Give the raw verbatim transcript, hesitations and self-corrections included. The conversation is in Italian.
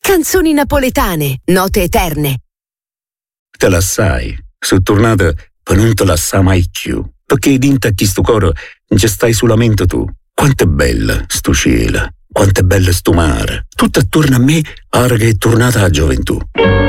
Canzoni napoletane, note eterne. Te la sai, su tornata poi non te la sa mai più, perché dinta chi sto coro non ci stai solamente tu. Quanto è bella sto cielo, quanto è bella sto mare. Tutto attorno a me ora che è tornata la gioventù.